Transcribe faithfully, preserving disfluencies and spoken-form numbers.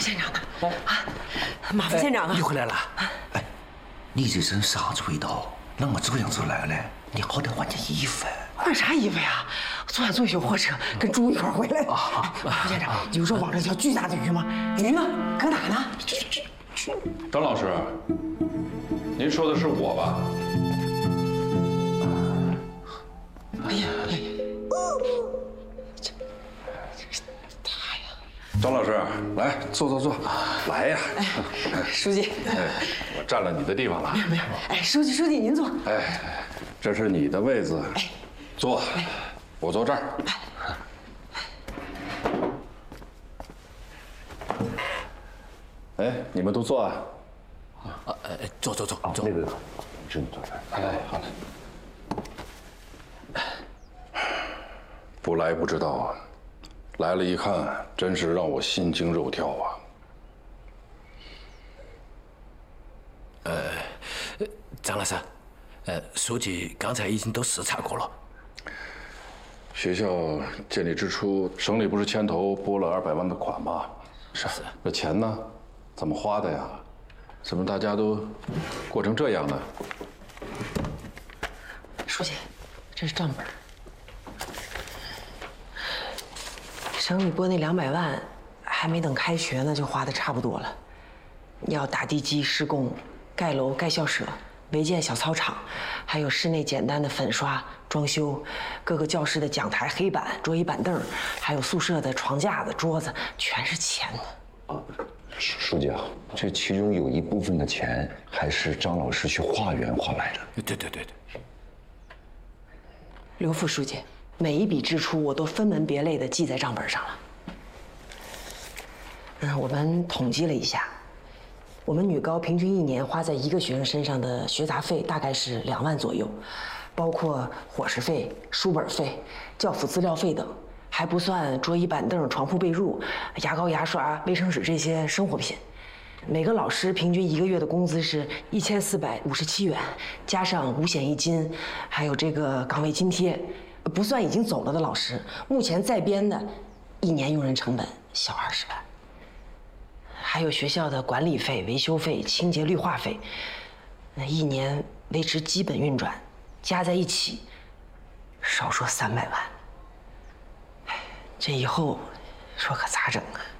县长呢？啊，马副县长啊！ 你回来了？哎，你这身啥子味道？啷个这样子来了？你好歹换件衣服。 换啥衣服呀？昨晚坐一宿火车，跟猪一块回来的。马副县长，你不说网上条巨大的鱼吗？鱼呢？搁哪呢？ 张老师，您说的是我吧？ 哎呀， 这这他呀！张老师，来坐坐坐，来呀！ 哎，书记， 哎，我占了你的地方了。 没有没有，哎，书记书记您坐。 哎，这是你的位子，哎，坐，我坐这儿。哎，你们都坐啊！ 啊，呃，坐坐坐坐。 那个，是你坐这儿。哎，好嘞。不来不知道啊，来了一看，真是让我心惊肉跳啊！ 呃，张老师，呃，书记刚才已经都视察过了。 学校建立之初，省里不是牵头拨了二百万的款吗？ 是是。 这钱呢，怎么花的呀？怎么大家都过成这样呢？ 书记，这是账本。省里拨那两百万，还没等开学呢，就花的差不多了。要打地基施工、盖楼、盖校舍、围建小操场，还有室内简单的粉刷、装修，各个教室的讲台、黑板、桌椅板凳，还有宿舍的床架子、桌子，全是钱呢。 啊，书书记啊，这其中有一部分的钱还是张老师去化缘花来的。 对对对对。 刘副书记。每一笔支出我都分门别类的记在账本上了。嗯，我们统计了一下，我们女高平均一年花在一个学生身上的学杂费大概是两万左右，包括伙食费、书本费、教辅资料费等，还不算桌椅板凳、床铺被褥、牙膏牙刷、卫生纸这些生活品。每个老师平均一个月的工资是一千四百五十七元，加上五险一金，还有这个岗位津贴。不算已经走了的老师，目前在编的，一年用人成本小二十万，还有学校的管理费、维修费、清洁绿化费，那一年维持基本运转，加在一起，少说三百万。这以后说可咋整啊？